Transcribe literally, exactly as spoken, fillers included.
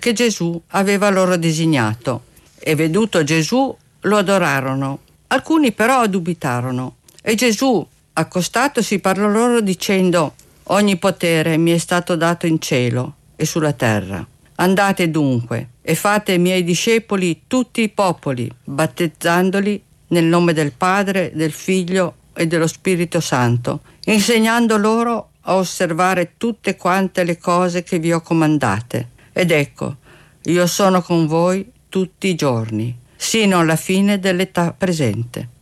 che Gesù aveva loro designato. E veduto Gesù lo adorarono. Alcuni però dubitarono. E Gesù, accostatosi, parlò loro dicendo: ogni potere mi è stato dato in cielo e sulla terra. Andate dunque e fate ai miei discepoli tutti i popoli, battezzandoli nel nome del Padre, del Figlio e dello Spirito Santo, insegnando loro a osservare tutte quante le cose che vi ho comandate. Ed ecco, io sono con voi tutti i giorni, sino alla fine dell'età presente.